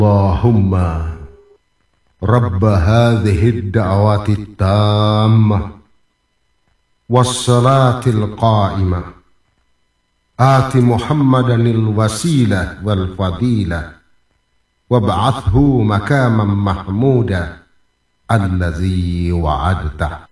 Allahumma Rabb hadhihi ad-da'wati at-tammah was-salati al-qa'imah ati Muhammadan al-wasilah wal-fadilah wab'athhu makaman mahmuda alladhi wa'adtah.